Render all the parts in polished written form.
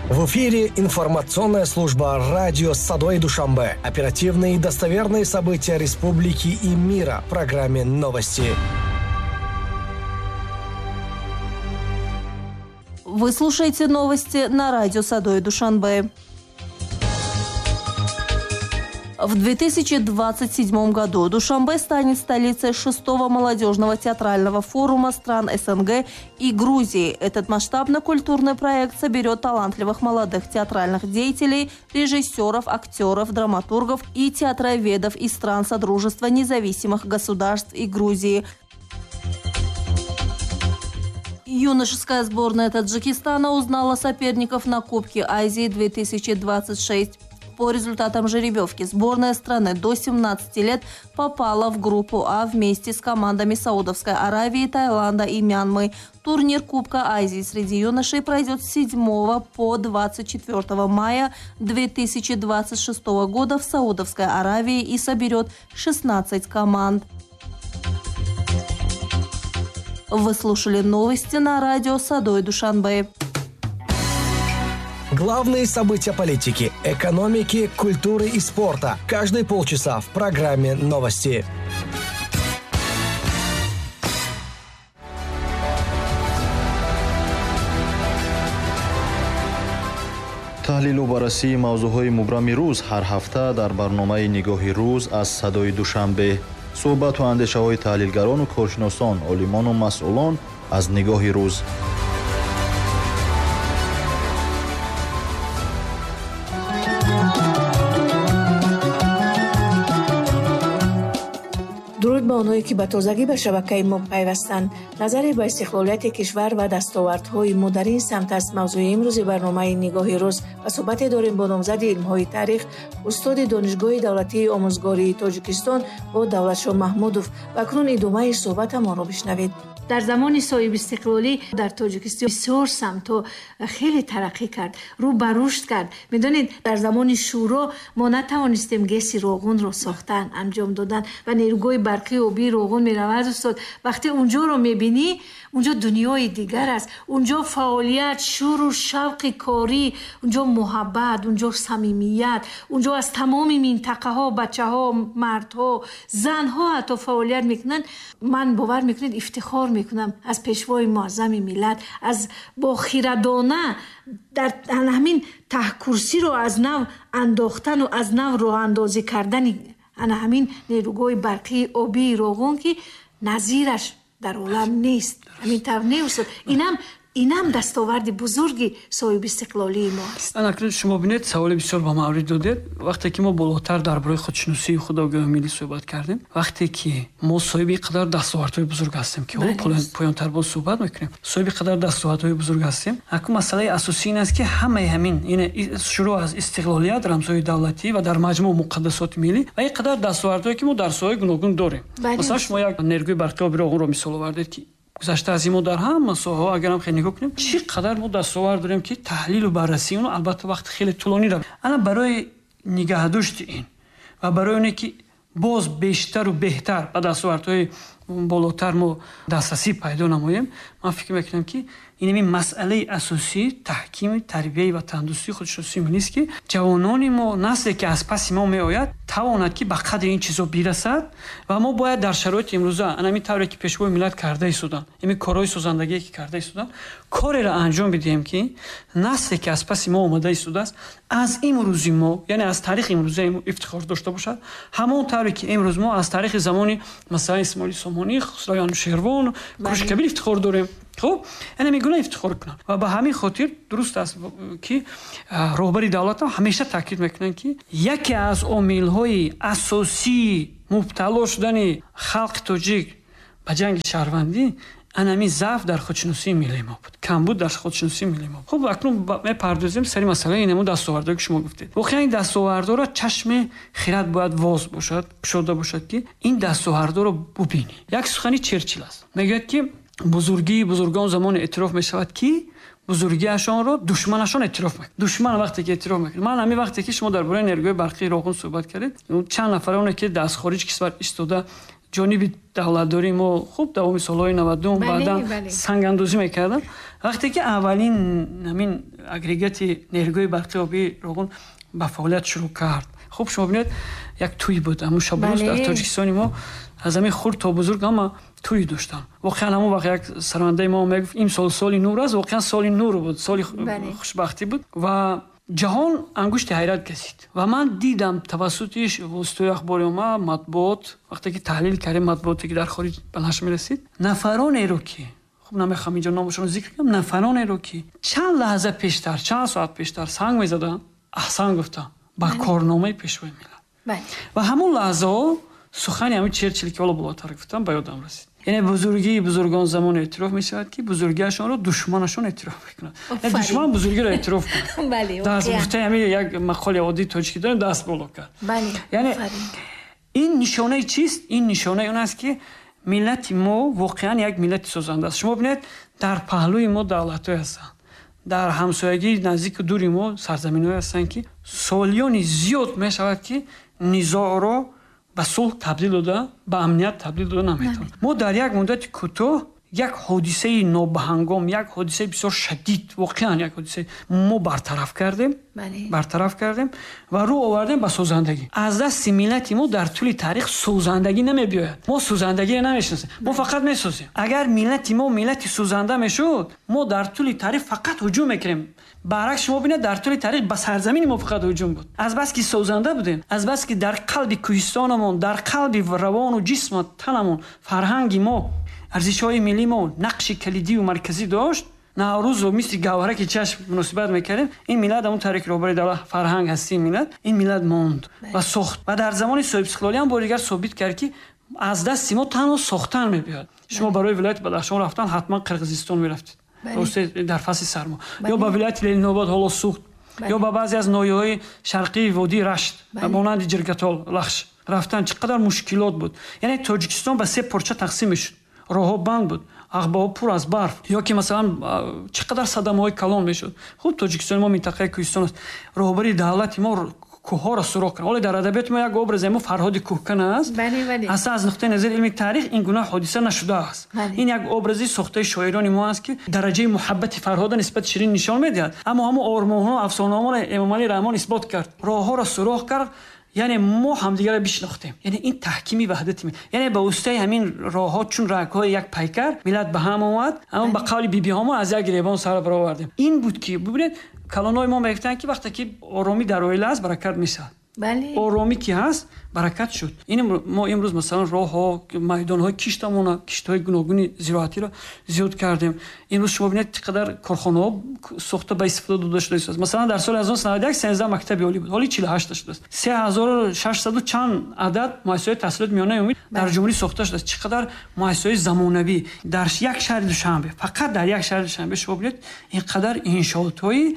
В эфире информационная служба «Радио Садой Душанбе». Оперативные и достоверные события республики и мира в программе «Новости». Вы слушаете новости на радио Садой Душанбе. В 2027 году Душанбе станет столицей 6-го молодежного театрального форума стран СНГ и Грузии. Этот масштабно-культурный проект соберет талантливых молодых театральных деятелей, режиссеров, актеров, драматургов и театроведов из стран Содружества независимых государств и Грузии. Юношеская сборная Таджикистана узнала соперников на Кубке Азии 2026. По результатам жеребьевки сборная страны до 17 лет попала в группу А вместе с командами Саудовской Аравии, Таиланда и Мьянмы. Турнир Кубка Азии среди юношей пройдет с 7 по 24 мая 2026 года в Саудовской Аравии и соберет 16 команд. Вы слушали новости на радио Садой Душанбе. Главные события политики, экономики, культуры и спорта. Каждые полчаса в программе «Новости». таҳлилу баррасии мавзӯъҳои мубрами рӯз ҳар ҳафта дар барномаи нигоҳи рӯз аз Садои Душанбе. суҳбату андешаҳои таҳлилгарону коршиносон, олимону масъулон аз нигоҳи рӯз. дуруд ба онҳое ки ба тозагӣ ба шабакаи мо пайвастанд. назаре ба истиқлолияти кишвар ва дастовардҳои мо дар ин самт аст мавзӯи имрӯзи барномаи нигоҳи рӯз ва суҳбате дорем бо номзади илмҳои таърих, устоди донишгоҳи давлатии омӯзгории Тоҷикистон бо Давлатшоҳ Маҳмудов. ва акнун идомаи суҳбатамонро бишнавед. дар замони соҳиб истиқлолӣ дар Тоҷикистон бисёр самтҳо хеле тараққӣ кард, рӯ ба рушд кард. медонед дар замони шӯро мо натавонистем гэси роғунро сохтан, анҷом додан ва нерӯгоҳи барқи обии роғун меравад. устод вақте унҷоро мебинӣ, унҷо дунёи дигар аст. унҷо фаъолият, шӯру шавқи корӣ, унҷо муҳаббат, унҷо самимият, унҷо аз тамоми минтақаҳо бачаҳо, мардҳо, занҳо ҳатто фаъолият мекунанд. ман бовар мекунед ифтихор мекунам аз пешвои муаззами миллат, аз бохирадона дар ҳамин таҳкурсиро аз нав андохтану аз нав роҳандозӣ кардани ана ҳамин нерӯгоҳи барқии обии роғун ки назираш дар олам нест. ҳамин тавр не устод. инам дастоварди бузурги соҳиби истиқлолии мо аст. анакрин шумо бинед саволи бисёр ба маврид додед. вақте ки мо болотар дар бораи худшиносии худогоҳи миллӣ суҳбат кардем, вақте ки мо соҳиби қадар дастовардҳои бузург ҳастем ки поёнтар боз суҳбат мекунем, соҳиби қадар дастовардҳои бузург ҳастем, акун масъалаи асосӣ ин аст ки ҳамаи ҳамин шурӯъ аз истиқлолият, рамзҳои давлатӣ ва дар маҷмӯъ муқаддасоти миллӣ ва ин қадар дастовардҳое ки мо дар соҳаи гуногун дорем. масалан шумо як нерӯгои барқи оби роғунро мисол овардед ки гузашта аз имо дар ҳама соҳаҳо агарам хеле нигоҳ кунем, чӣ қадар мо дастовард дорем ки таҳлилу баррасии он албатта вақти хеле тӯлонӣ дорад. ана барои нигаҳдошти ин ва барои оне ки боз бештару беҳтар ба дастовардҳои болотар мо дастрасӣ пайдо намоем, ман фикр мекунам ки ин масъалаи асосии таҳкими тарбияи ва тандурустии худшиносии миллист ки ҷавонони мо, насле ки аз паси мо меояд, тавонад ки ба қадри ин чизо бирасад ва мо бояд дар шароити имрӯза анамин тавре ки пешвои миллат карда истоданд, ин корҳои созандагие ки карда истоданд, кореро анҷом бидиҳем ки насле ки аз паси мо омада истодааст, аз имрӯзи мо, яъне аз таърихи имрӯза ифтихор дошта бошад, ҳамон тавре ки имрӯз мо аз таърихи замони масалан Исмоили Сомонӣ, Хусрави Анушервон, Кӯши Кабир ифтихор дорем. хуб яъне мегӯна ифтихор кунанд ва ба ҳамин хотир дуруст аст ки роҳбари давлат ҳамеша таъкид мекунанд ки яке аз омилҳои асосии мубтало шудани халқи тоҷик ба ҷанги шаҳрвандӣ анами заф дар худшиносии миллии мо буд, камбуд дар худшиносии миллии мо. хуб акнун мепардозем сари масъалаи инаму дастовардҳое ки шумо гуфтед. воқеан ин дастовардҳоро чашми хирад бояд воз бошад, кушода бошад ки ин дастовардҳоро бубинӣ. як сухани Черчил аст, мегӯяд ки бузургии бузургон замоне эътироф мешавад ки бузургиашонро душманашон эътироф мекунад. душман вақте ки эътироф мекунад, ман ҳамин вақте ки шумо дар бораи нерӯгои барқии роғун суҳбат кардед, чанд нафаре оне ки дар хориҷи кишвар истода ҷониби давлатдорӣ мо хуб давоми солҳои 90 баъдан сангандозӣ мекардам. вақте ки аввалин ҳамин агрегати нерӯи барқи обии Роғун ба фаъолият шурӯъ кард, хуб шумо бинед як тӯй буд. ҳамун шабрӯз дар Тоҷикистони мо аз ҳамин хурд то бузург ҳама тӯй доштан. воқеан ҳамон вақт як сарандаи мо мегуфт ин соли нур аст. воқеан соли нур буд, соли хушбахтӣ буд ва ҷаҳон ангушти ҳайрат гашид. ва ман дидам тавассути воситаҳои ахбори омма, матбуот, вақте ки таҳлил кардем матбуоте ки дар хориҷ ба нашр мерасид, нафаронеро ки хуб намехоҳам инҷо номашонро зикр кунам, нафаронеро ки чанд лаҳза пештар, чанд соат пештар санг мезаданд, аҳсан гуфтам ба корномаи пешвои миллат. ва ҳамон лаҳзаҳо сухани ҳамин Черчилл ки ҳоло болотар гуфтам ба ёдам расид. яъне бузургии бузургон замон эътироф мешавад ки бузургиашонро душманашон эътироф мекунад. душман бузургиро эътироф кунад. даст гуфта ҳамин як мақоли оддии тоҷикӣ дорем, даст боло кард. яъне ин нишонаи чист? ин нишонаи он аст ки миллати мо воқеан як миллати созанда аст. шумо бинед дар паҳлӯи мо давлатҳое ҳастанд, дар ҳамсоягии наздику дури мо сарзаминҳое ҳастанд ки солиёни зиёд мешавад ки низоъро ба сулҳ табдил дода, ба амният табдил дода наметавонад. мо дар як муддати кӯтоҳ як ҳодисаи нобаҳангом, як ҳодисаи бисёр шадид, воқеан як ҳодисаи мо бартараф кардем ва рӯ овардем ба созандагӣ. аз дасти миллати мо дар тӯли таърих созандагӣ намебиёяд. мо созандагиро намешиносем, мо фақат месозем. агар миллати мо миллати созанда мешуд, мо дар тӯли таърих фақат ҳуҷум мекардем. баръакс шумо бинед дар тӯли таърих ба сарзамини мо фақат ҳуҷум буд. азбаски созанда будем, азбаски дар қалби кӯҳистонамон, дар қалби равону ҷисму танамон фарҳанги мо, арзишҳои миллии мо нақши калидию марказӣ дошт. наврӯзро мисли гавҳараки чашм муносибат мекардем. ин миллат ҳамун таърих роҳбари давлат, фарҳанг ҳастии миллат, ин миллат монд ва сохт. ва дар замони соҳибистиқлолӣ ҳам бори дигар собит кард ки аз дасти мо танҳо сохтан мебиёяд. шумо барои вилояти Бадахшон рафтан ҳатман Қирғизистон мерафтед дар фасли сармо, ё ба вилояти Ленинобод ҳоло сӯхт, ё ба баъзе аз ноҳияҳои шарқии водии Рашт монанди Ҷиргатол, Лахш рафтан. чӣ қадар мушкилот буд. яъне Тоҷикистон ба се порча тақсим мешуд. роҳҳо банд буд, ағбаҳо пур аз барф, ё ки масалан чӣ қадар садамаҳои калон мешуд. хуб Тоҷикистони мо минтақаи кӯҳистон аст. роҳбари давлати мо кӯҳҳоро суроғ кард. ҳоло дар адабиёти мо як образе мо Фарҳоди кӯҳкан аст. асла аз нуқтаи назари илми таърих ин гуна ҳодиса нашудааст. ин як образи сохтаи шоирони мо аст ки дараҷаи муҳаббати Фарҳода нисбати Ширин нишон медиҳад. аммо ҳамон ормонҳо, афсонаҳоро Эмомалӣ Раҳмон исбот кард. роҳҳоро суроғ кард. яъне мо ҳамдигарро бишнохтем. яъне ин таҳкими ваҳдати яъне ба воситаи ҳамин роҳҳо чун рагҳои як пайкар миллат ба ҳам омад. аммо ба қавли бибиҳомон аз як гиребон сар баровардем. ин буд ки бибинед калонҳои мо мегуфтанд ки вақте ки оромӣ дар оила аст баракат мешавад. оромӣ ки ҳаст баракат шуд. ин мо имрӯз масалан роҳҳо, майдонҳои киштамона, киштҳои гуногуни зироатиро зиёд кардем. имрӯз шумо бинед чӣ қадар корхонаҳо сохта ба истифода дода шудааст. масалан дар соли 1991 13 мактаби олӣ буд, ҳоли 48 шудааст. 3600 чанд адад муассисаҳои таҳсилоти миёнаи умумӣ дар ҷумҳурӣ сохта шудааст. чӣ қадар муассисаҳои замонавӣ дар як шаҳри Душанбе, фақат дар як шаҳри Душанбе шумо бинед ин қадар иншоотҳои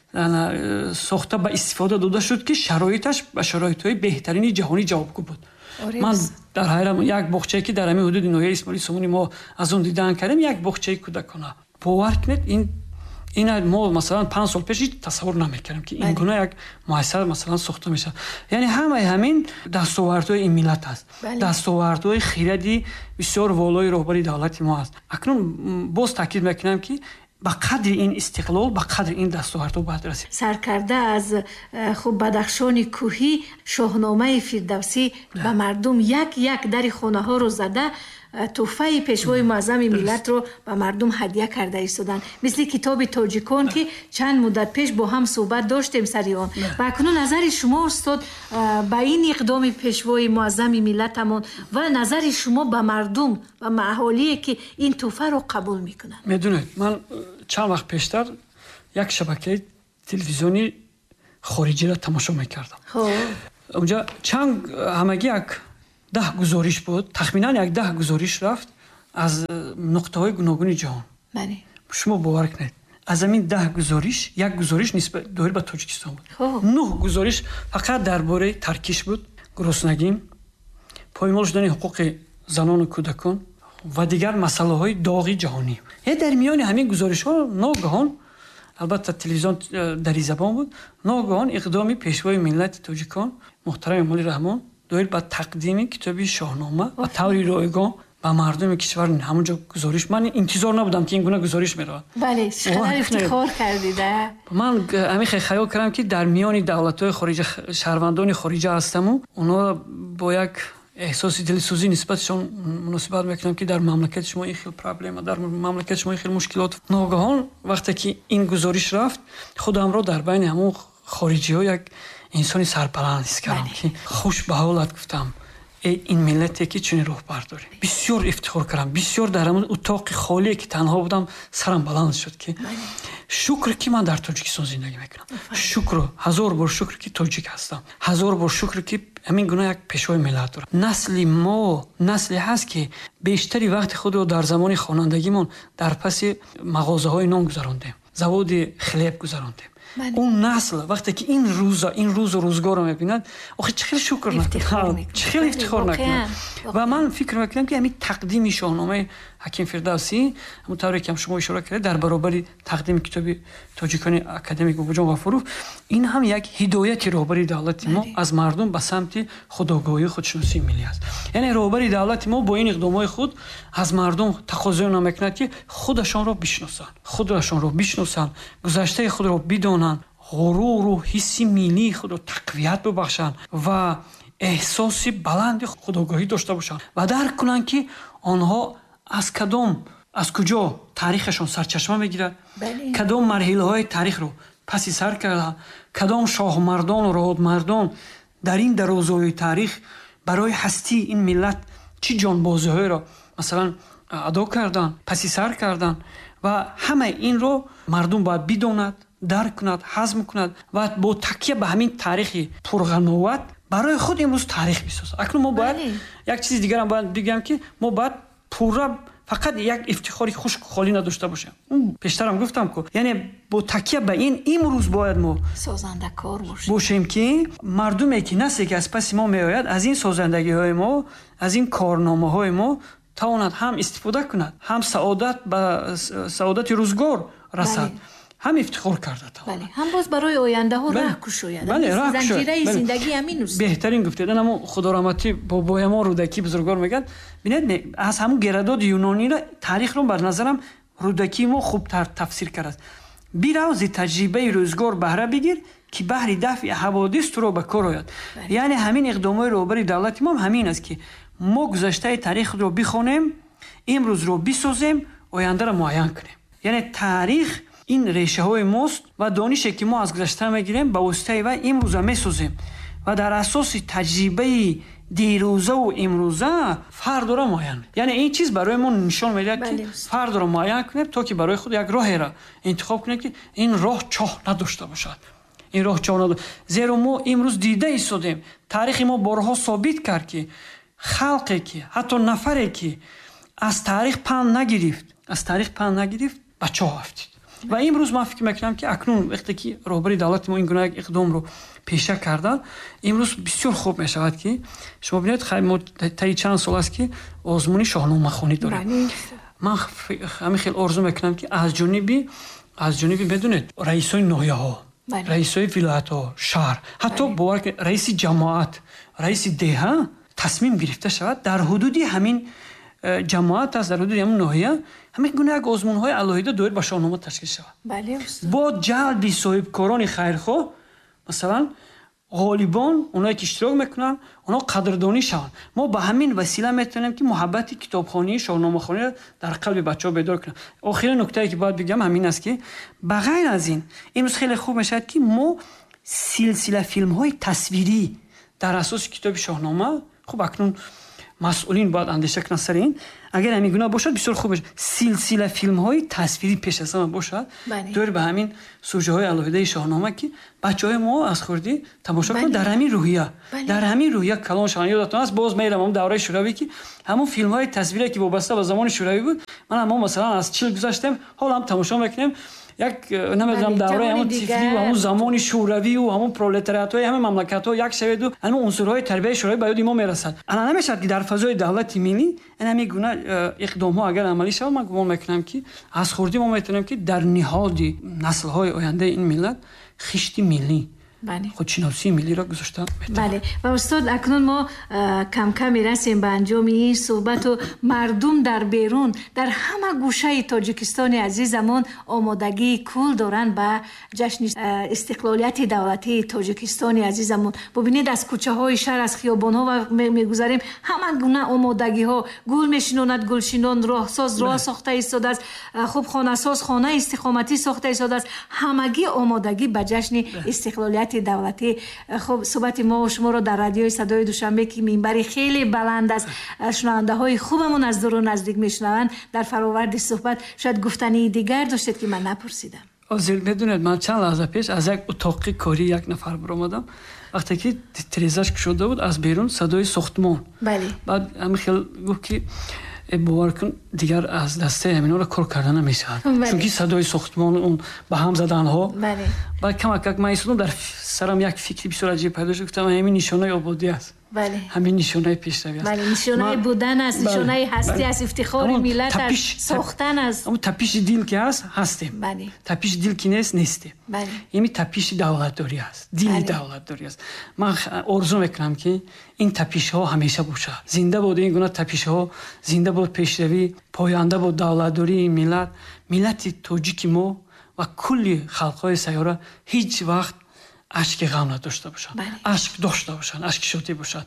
сохта ба истифода дода шуд ки шароиташ ба шароитҳои беҳтарини ҷаҳонӣ ҷавобгӯ буд. ман дар ҳайрам як боғчае ки дар ҳамин ҳудуди ноҳияи Исмоили Сомонӣ мо аз он дидан кардем, як боғчаи кӯдакона. бовар кунед ин мо масалан 5 сол пеш ҳеҷ тасаввур намекардем ки ин гуна як муассиса масалан сохта мешавад. яъне ҳамаи ҳамин дастовардҳои ин миллат аст. дастовардҳои хиради бисёр волои роҳбари давлати мо аст. акнун боз таъкид мекунам ки ба қадри ин истиқлол, ба қадри ин дастовардҳо бояд расид. саркарда аз хуб Бадахшони кӯҳӣ шоҳномаи Фирдавсӣ ба мардум як дари хонаҳоро зада тӯҳфаи пешвои муаззами миллатро ба мардум ҳадия карда истоданд. мисли китоби Тоҷикон ки чанд муддат пеш бо ҳам суҳбат доштем сари он. ва акнун назари шумо устод ба ин иқдоми пешвои муаззами миллатамон ва назари шумо ба мардум ва аҳолие ки ин тӯҳфаро қабул мекунанд. медонед ман чанд вақт пештар як шабакаи телевизиони хориҷиро тамошо мекардам. унҷа чанд ҳамагӣ як 10 гузориш буд, тахминан як 10 гузориш рафт аз нуқтаҳои гуногуни ҷаҳон. шумо бовар кунед, аз ҳамин 10 гузориш як гузориш нисбат доир ба Тоҷикистон буд. 9 гузориш фақат дар бораи таркиш буд, гуруснагӣ, поймол шудани ҳуқуқи занону кӯдакон ва дигар масъалаҳои доғи ҷаҳонӣ. дар миёни ҳамин гузоришҳо ногаҳон, албатта телевизион дари забон буд, ногаҳон иқдоми пешвои миллати тоҷикон муҳтарами Эмомалӣ Раҳмон доир ба тақдими китоби шоҳнома ва таври ройгон ба мардуми кишвар ҳамонҷо гузориш. Ман интизор набудам ки ин гуна гузориш меравад. бале чиқадар ифтихор кардида. ман ҳамин хаёл кардам ки дар миёни давлатҳои хориҷа шаҳрвандони хориҷа ҳастаму онҳо бо як эҳсоси дилсӯзӣ нисбатшон муносибат мекунам ки дар мамлакати шумо ин хел проблема, дар мамлакати шумо ин хел мушкилот. Ногаҳон вақте ки ин гузориш рафт, худамро дар байни ҳамон хориҷиҳо як инсони сарбаланд ҳис кардам ки хуш ба ҳолат гуфтам. ин миллате ки чунин роҳбар дорем. Бисёр ифтихор кардам. Бисёр дар ҳамон утоқи холие ки танҳо будам сарам баланд шуд ки шукр ки ман дар Тоҷикистон зиндагӣ мекунам. Шукр, ҳазор бор шукр ки тоҷик ҳастам. Ҳазор бор шукр ки ҳамин гуна як пешвои миллат дорам. Насли мо насле ҳаст ки бештари вақти худро дар замони хонандагимон дар паси мағозаҳои нон гузарондем. Заводи хлеб гузарондем. اون نسل وقتی که این روز و روزگار رو میبیند آخه چه خیلی شکر نکنم، چه خیلی افتخار نکنم. و من فکر میکنم که همین تقدیم شاهنامه حکیم فردوسی همونطوری که شما اشاره کردید در برابر تقدیم کتاب تاجیکانی اکادمیک باباجان غفورов این هم یک هدایت راهبری دولت ما از مردم به سمت خودآگاهی خودشناسی ملی است. یعنی راهبری دولت ما با این اقدامات خود از مردم تقاضا نمیکند که خودشان را بشناسند، گذشته خود را بدانند، غرور و حس ملی خود را تقویت ببخشند و احساس بلند خودآگاهی داشته باشند و درک کنند که آنها از کجا تاریخشان سرچشمه میگیرد، کدام مرحله های تاریخ رو پسی سر کردند، کدام شاهمردان و رهادمردان در این درازای تاریخ برای هستی این ملت چی جانبازی های را مثلا ادا کردند، پسی سر کردند و همه این رو مردم باید بداند، درک کند، هضم کند و با تکیه به همین تاریخ پرغناوت برای خود امروز تاریخ بسازد. اکنون ما باید یک چیز دیگر هم باید بگم که ما باید پورا فقط یک افتخاری خشک خالی نداشته باشیم. پیشتر هم گفتم که یعنی با تکیه به این امروز باید ما سازنده کار باشیم که مردمی که نسلی که از پس ما میآید از این سازندگی های ما، از این کارنامه های ما تواند هم استفاده کند، هم سعادت روزگار رسد، هم افتخار کرده بله، هم باز برای آینده ها راه گشاید. زنجیره زندگی همین است. بهترین گفتید. اما خدا رحمتی بابای ما رودکی بزرگوار میگن ببینید از همون گرداد یونانی را تاریخ رو بر نظرم رودکی ما خوبتر تفسیر کرد. بیرو از تجربه روزگار بهره بگیر که بهر دفع حوادث تو رو به کار آید. یعنی همین اقدامات راهبری دولت ما همین است که ما گذشته تاریخ رو بخونیم، امروز رو بسازیم، آینده رو معین کنیم. یعنی تاریخ این ریشه های ماست و دانشی که ما از گذشته میگیریم به واسطه و امروز میسازیم و در اساس تجربه دیروزه و امروزه فرد را معین. یعنی این چیز برای ما نشان میده که فرد را معین کنیم تا که برای خود یک راهی را انتخاب کنیم که این راه چاه نداشته باشد. این راه چاه نداشته. زیرا ما امروز دیده ایستادیم، تاریخ ما بارها ثابت کرد که خلقی که حتی نفری که از تاریخ پند نگرفت به چاه افتید. و امروز ما فکر میکنم که اکنون وقتی که راهبری دولت ما این گونه اقدام رو پیشه کرده، امروز بسیار خوب میشود که شما ببینید خیلی تا چند سال است که آزمون شاهنامه خوانی داریم. من همین خیلی آرزو میکنم که از جانبی بدونید رئیسای ناحیه ها، رئیسای ولایت ها، شهر، حتی باور که رئیس جماعت، رئیس دهه تصمیم گرفته شود در حدود همین جماعت از در حدود همین ناحیه همین گونه یک آزمون‌های علاهیده دایر به شاهنامه تشکیل شود. بله استاد. با جلب صاحبکاران خیرخواه، مثلا غالبان اونایی که اشتراک میکنن اونا قدردانی شوند. ما به همین وسیله میتونیم که محبت کتابخوانی شاهنامه خوانی در قلب بچه‌ها بیدار کنیم. آخرین نکته‌ای که باید بگم همین است که بغیر از این امروز خیلی خوب میشه که ما سلسله فیلم‌های تصویری در اساس کتاب شاهنامه، خب اکنون مسئولین باید اندیشه کنند سر این، اگر همین گونه باشد بسیار خوب میشه. سلسله فیلم های تصویری پیش از همه باشد دور به همین سوژه های علاهیده شاهنامه که بچهای ما از خوردی تماشا کنند در همین روحیه کلان شاهنامه. یادتون است باز میرم اون دوره شوروی که همون فیلم های تصویری که وابسته به زمان شوروی بود، من هم مثلا از 40 گذشتم حالا هم تماشا میکنیم. یک نمیدونم دوره همون تیفلی و همون زمان شوروی و همون پرولتاریات های همه مملکت ها یک شوید و همون عنصرهای تربیت شوروی به یاد ما میرسد. انا نمیشد که در فضای دولت ملی این همین گونه اقدام ها اگر عملی شود، من گمان میکنم که از خوردی ما میتونیم که در نهاد نسل های آینده این ملت خشت ملی خودشناسی ملی را گذاشتن. بله و استاد اکنون ما کم کم میرسیم به انجام این صحبت و مردم در بیرون در همه گوشه تاجیکستان عزیزمون آمادگی کل دارن به جشن استقلالیت دولتی تاجیکستان عزیزمون. ببینید از کوچه های شهر از خیابان ها و میگذاریم همه گونه آمادگی ها، گل میشنوند گلشنان، راهساز راه ساخته ایستاده است، خوب خانه ساز خانه استقامتی ساخته ایستاده است، همگی آمادگی به جشن استقلالیت دولتی. خب صحبت ما و شما رو در رادیوی صدای دوشنبه که منبری خیلی بلند است، شنونده های خوبمون از دور و نزدیک میشنوند، در فراورد صحبت شاید گفتنی دیگر داشتید که من نپرسیدم. آزیل میدونید من چند لحظه پیش از یک اتاق کاری یک نفر برآمدم، وقتی که تریزش شده بود از بیرون صدای ساختمان. بله. بعد همین خیلی گفت که باور کن دیگر از دسته همینا را کار کردن نمیشود، چون که صدای ساختمان اون به هم زدن ها. بله. بعد کمک من ایستادم، در سرم یک فکری بسیار عجیب پیدا شد، گفتم همین نشانه آبادی است. بله. همین نشانه پیشروی است. بله، نشانه بودن است، نشانه هستی است، افتخار ملت است، ساختن است. اما تپیش دل که است هستیم. بله. تپیش دل که نیست نیستیم. بله. این تپیش دولتداری است، دل دولتداری است. من آرزو میکنم که این تپیش ها همیشه باشه. زنده باد این گونه تپیش ها، زنده باد پیشروی، پاینده باد دولتداری ملت. ملت تاجیک ما و کل خلق‌های سیاره هیچ وقت اشک غم نداشته باشند، اشک داشته باشند، اشک شادی باشد.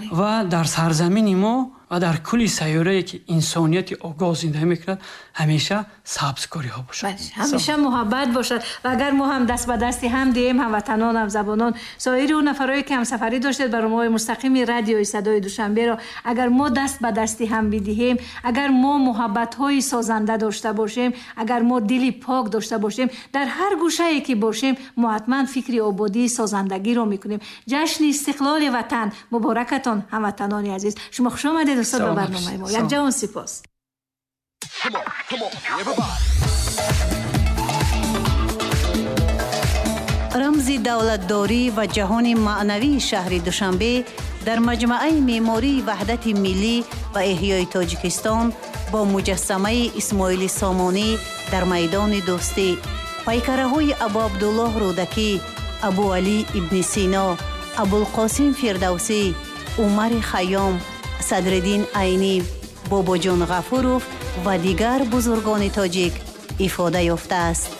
و در سرزمین ما و در کل سیاره‌ای که انسانیت آگاه زنده میکند همیشه سبزکاری ها باشد، همیشه محبت باشد. و اگر ما هم دست به دستی هم دیم، هموطنان، هم زبانان، سایر اون نفرایی که هم سفری داشتید برنامه مستقیم رادیوی صدای دوشنبه را اگر ما دست به دستی هم بدهیم، اگر ما محبت های سازنده داشته باشیم، اگر ما دلی پاک داشته باشیم، در هر گوشه‌ای که باشیم ما حتما فکری آبادی سازندگی رو میکنیم. جشن استقلال وطن مبارکتان هموطنان عزیز. شما خوش آمدید استاد به برنامه ما. یک جهان سپاس. رمز دولتداری و جهان معنوی شهر دوشنبه در مجمع معماری وحدت ملی و احیای تاجیکستان با مجسمه اسماعیل سامانی در میدان دوستی، پیکره های ابو عبدالله رودکی، ابو علی ابن سینا، ابوالقاسم فردوسی، عمر خیام، صدرالدین عینی، بابا جان غفوروف و دیگر بزرگان تاجیک افاده یافته است.